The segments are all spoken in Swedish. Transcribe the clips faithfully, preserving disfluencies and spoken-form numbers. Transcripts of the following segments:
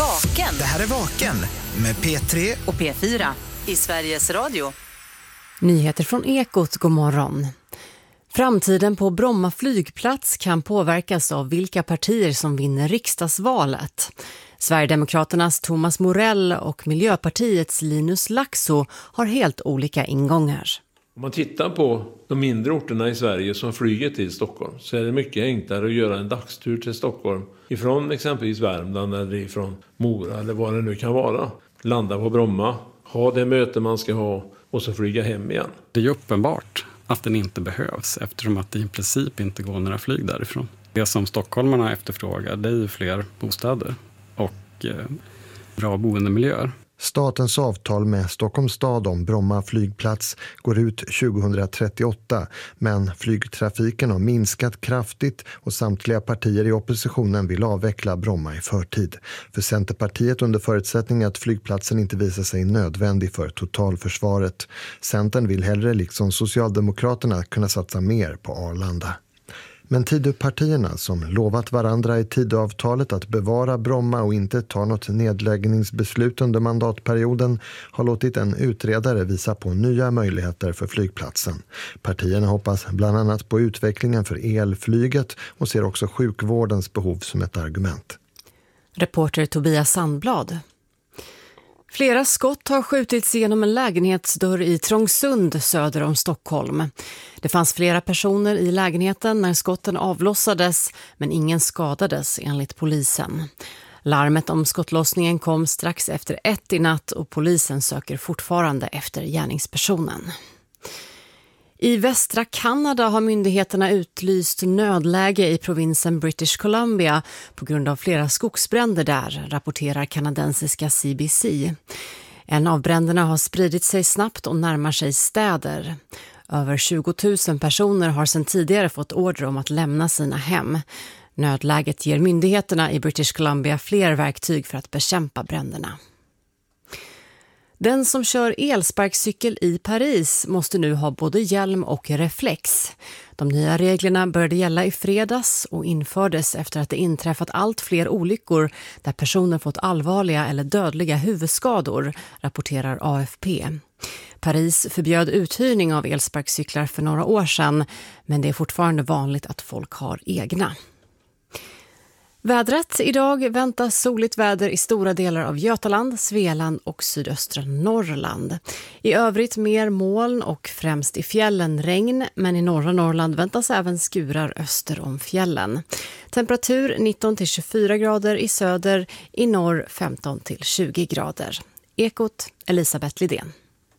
Vaken. Det här är Vaken med P tre och P fyra i Sveriges Radio. Nyheter från Ekot, god morgon. Framtiden på Bromma flygplats kan påverkas av vilka partier som vinner riksdagsvalet. Sverigedemokraternas Thomas Morell och Miljöpartiets Linus Laxo har helt olika ingångar. Om man tittar på de mindre orterna i Sverige som flyger till Stockholm så är det mycket enklare att göra en dagstur till Stockholm ifrån exempelvis Värmland eller ifrån Mora eller vad det nu kan vara. Landa på Bromma, ha det möte man ska ha och så flyga hem igen. Det är ju uppenbart att den inte behövs eftersom att det i princip inte går några flyg därifrån. Det som stockholmarna efterfrågar, det är ju fler bostäder och eh, bra boendemiljöer. Statens avtal med Stockholms stad om Bromma flygplats går ut tjugohundratrettioåtta, men flygtrafiken har minskat kraftigt och samtliga partier i oppositionen vill avveckla Bromma i förtid. För Centerpartiet under förutsättning att flygplatsen inte visar sig nödvändig för totalförsvaret. Centern vill hellre liksom Socialdemokraterna kunna satsa mer på Arlanda. Men Tidöpartierna som lovat varandra i Tidöavtalet att bevara Bromma och inte ta något nedläggningsbeslut under mandatperioden har låtit en utredare visa på nya möjligheter för flygplatsen. Partierna hoppas bland annat på utvecklingen för elflyget och ser också sjukvårdens behov som ett argument. Reporter Tobias Sandblad. Flera skott har skjutits genom en lägenhetsdörr i Trångsund söder om Stockholm. Det fanns flera personer i lägenheten när skotten avlossades, men ingen skadades enligt polisen. Larmet om skottlossningen kom strax efter ett i natt och polisen söker fortfarande efter gärningspersonen. I västra Kanada har myndigheterna utlyst nödläge i provinsen British Columbia på grund av flera skogsbränder där, rapporterar kanadensiska C B C. En av bränderna har spridit sig snabbt och närmar sig städer. Över tjugo tusen personer har sedan tidigare fått order om att lämna sina hem. Nödläget ger myndigheterna i British Columbia fler verktyg för att bekämpa bränderna. Den som kör elsparkcykel i Paris måste nu ha både hjälm och reflex. De nya reglerna började gälla i fredags och infördes efter att det inträffat allt fler olyckor där personer fått allvarliga eller dödliga huvudskador, rapporterar A F P. Paris förbjöd uthyrning av elsparkcyklar för några år sedan, men det är fortfarande vanligt att folk har egna. Vädret idag väntas soligt väder i stora delar av Götaland, Svealand och sydöstra Norrland. I övrigt mer moln och främst i fjällen regn, men i norra Norrland väntas även skurar öster om fjällen. Temperatur nitton till tjugofyra grader i söder, i norr femton till tjugo grader. Ekot, Elisabeth Lidén.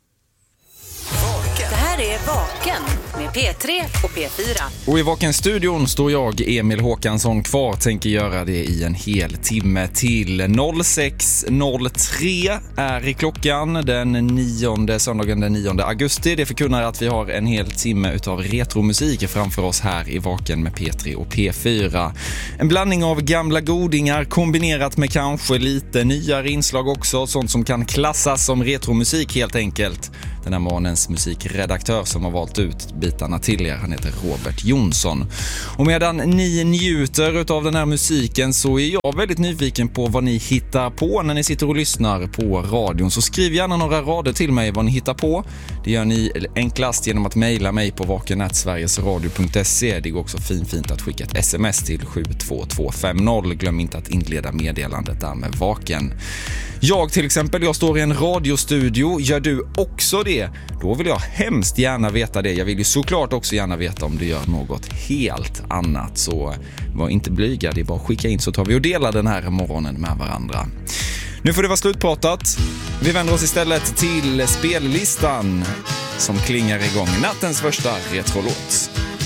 Det här är Vaken med P tre och P fyra. Och i Vaken-studion står jag, Emil Håkansson, kvar. Tänker göra det i en hel timme till. noll sex noll tre är i klockan den nionde, söndagen den nionde augusti. Det förkunnar att vi har en hel timme utav retromusik framför oss här i Vaken med P tre och P fyra. En blandning av gamla godingar kombinerat med kanske lite nyare inslag också. Sånt som kan klassas som retromusik helt enkelt. Den här morgonens musikredaktör som har valt ut bitarna till er, han heter Robert Jonsson. Och medan ni njuter av den här musiken så är jag väldigt nyfiken på vad ni hittar på när ni sitter och lyssnar på radion. Så skriv gärna några rader till mig vad ni hittar på. Det gör ni enklast genom att mejla mig på vaken snabel-a sverigesradio punkt se. Det går också fin, fint att skicka ett sms till sju två två fem noll. Glöm inte att inleda meddelandet där med Vaken. Jag till exempel, jag står i en radiostudio. Gör du också det? Då vill jag hemskt gärna veta det. Jag vill ju såklart också gärna veta om du gör något helt annat. Så var inte blyga, det är bara att skicka in så tar vi och delar den här morgonen med varandra. Nu får det vara slutpratat. Vi vänder oss istället till spellistan som klingar igång nattens första retrolåt.